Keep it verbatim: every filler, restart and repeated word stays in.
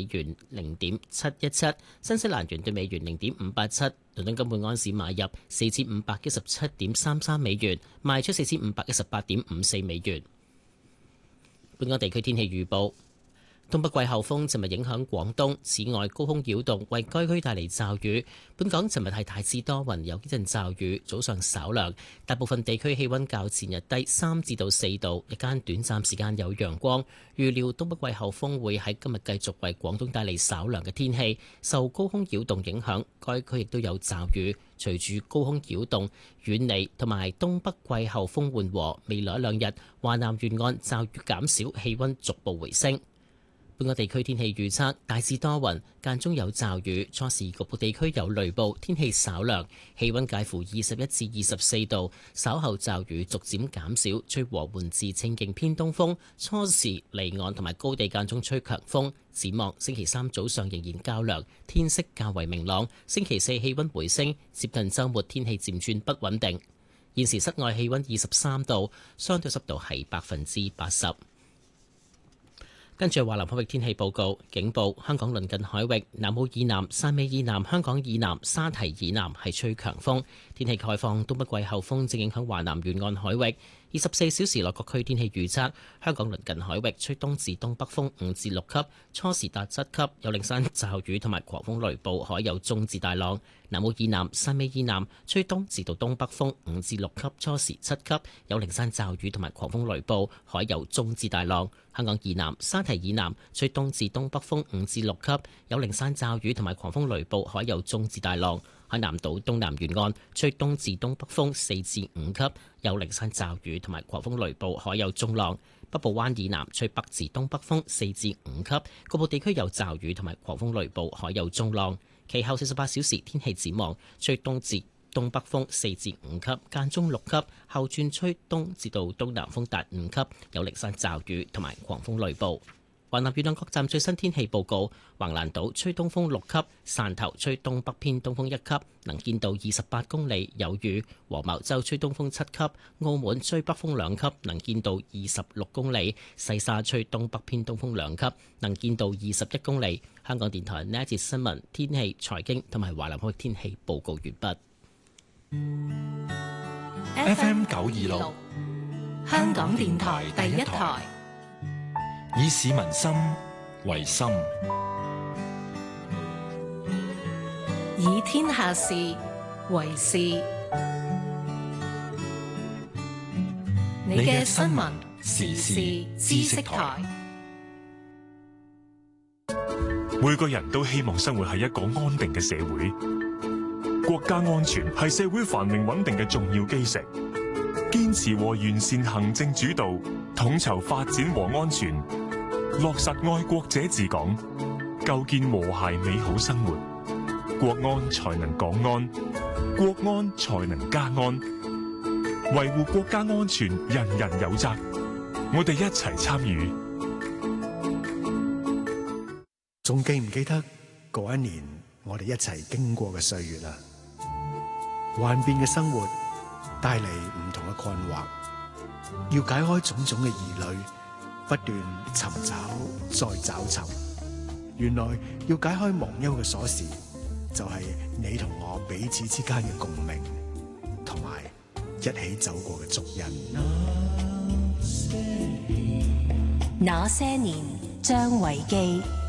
美元零點七一七，新西蘭元對美元零點五八七。倫敦金每安士買入四千五百一十七點三三美元，賣出四千五百一十八點五四美元。本港地區天氣預報。東北季候風尋日影響廣東，此外高空擾動為該區帶嚟驟雨。本港尋日係大致多雲，有幾陣驟雨，早上稍涼，大部分地區氣溫較前日低三至到四度，日間短暫時間有陽光。預料東北季候風會喺今日繼續為廣東帶嚟稍涼嘅天氣，受高空擾動影響，該區亦都有驟雨。隨住高空擾動遠離同埋東北季候風緩和，未來一兩日華南沿岸驟雨減少，氣溫逐步回升。本港地區天氣預測，大致多雲，間中有驟雨，初時局部地區有雷暴，天氣稍涼，氣溫介乎二十一至二十四度。稍後驟雨逐漸減少，吹和緩至清勁偏東風，初時離岸同埋高地間中吹強風。展望星期三早上仍然較涼，天色較為明朗。星期四氣溫回升，接近週末天氣漸轉不穩定。現時室外氣溫二十三度，相對濕度係百分之八十。跟住華南海域天氣報告，警報：香港鄰近海域南澳以南、汕尾以南、香港以南、沙堤以南係吹強風。天氣概況：東北季候風正影響華南沿岸海域。二十四小時內各區天氣預測：香港鄰近海域吹東至東北風五至六級，初時達七級，有零散驟雨同埋狂風雷暴，海有中至大浪。南澳以南、汕尾以南吹東至到東北風五至六級，初時七級，有零散驟雨同埋狂風雷暴，海有中至大浪。香港以南、沙堤以南吹東至東北風五至六級，有零散驟雨同埋狂風雷暴，海有中至大浪。海南島東南沿岸吹東至東北風四至五級，有零散驟雨同埋狂風雷暴，海有中浪。北部灣以南吹北至東北風四至五級，局部地區有驟雨同埋狂風雷暴，海有中浪。其後四十八小時天氣展望，吹東至東北風四至五級，間中六級，後轉吹東至到東南風達五級，有零散驟雨同埋狂風雷暴。華南沿岸各站最新天氣報告：橫瀾島吹東風六級，汕頭吹東北偏東風一級，能見度二十八公里，有雨；黃茅洲吹東風七級，澳門吹北風兩級，能見度二十六公里；西沙吹東北偏東風兩級，能見度二十一公里。香港電台呢一節新聞、天氣、財經同埋華南海天氣報告完畢。 F M 九二六，香港電台第一台。以市民心為心， 以天下事為事。你嘅新聞時事知識台。 每個人都希望生活喺一個安定嘅社會，國家安全係社會繁榮穩定嘅重要基石。堅持和完善行政主導，統籌發展和安全，落實愛國者治港，構建和諧美好生活，國安才能港安，國安才能家安。維護國家安全，人人有責，我哋一齊參與。 仲記唔記得嗰一年我哋一齊經過嘅歲月啊？幻變嘅生活帶嚟唔同嘅困惑，要解開種種嘅疑慮，不斷尋找再找尋。原來要解開忘憂嘅鎖匙，就係你同我彼此之間嘅共鳴，同埋一起走過嘅足印。 那些年，張維基。